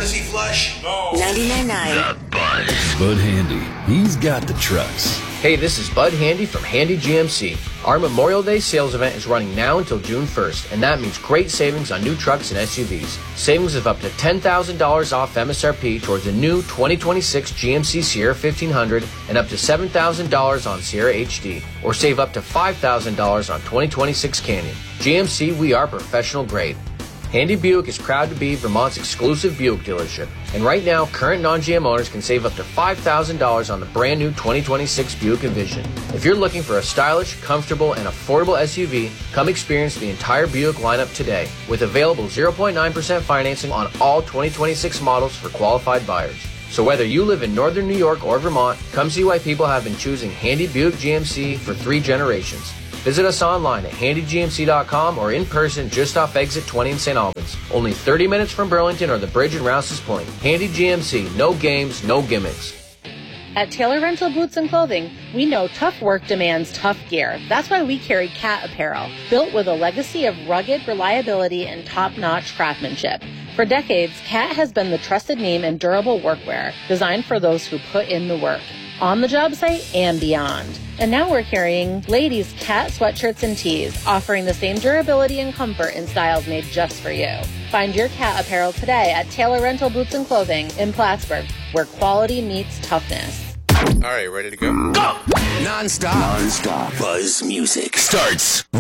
Emergency flush? No. 99.9. The Buzz. Bud Handy. He's got the trucks. Hey, this is Bud Handy from Handy GMC. Our Memorial Day sales event is running now until June 1st, and that means great savings on new trucks and SUVs. Savings of up to $10,000 off MSRP towards a new 2026 GMC Sierra 1500 and up to $7,000 on Sierra HD, or save up to $5,000 on 2026 Canyon. GMC, we are professional grade. Handy Buick is proud to be Vermont's exclusive Buick dealership. And right now, current non-GM owners can save up to $5,000 on the brand new 2026 Buick Envision. If you're looking for a stylish, comfortable, and affordable SUV, come experience the entire Buick lineup today with available 0.9% financing on all 2026 models for qualified buyers. So whether you live in northern New York or Vermont, come see why people have been choosing Handy Buick GMC for 3 generations. Visit us online at handygmc.com or in person just off exit 20 in St. Albans. Only 30 minutes from Burlington or the bridge in Rouse's Point. Handy GMC, no games, no gimmicks. At Taylor Rental Boots and Clothing, we know tough work demands tough gear. That's why we carry Cat apparel, built with a legacy of rugged reliability and top-notch craftsmanship. For decades, Cat has been the trusted name in durable workwear, designed for those who put in the work, on the job site and beyond. And now we're carrying ladies' Cat sweatshirts and tees, offering the same durability and comfort in styles made just for you. Find your Cat apparel today at Taylor Rental Boots and Clothing in Plattsburgh, where quality meets toughness. All right, ready to go? Go! Non-stop. Non-stop. Buzz music starts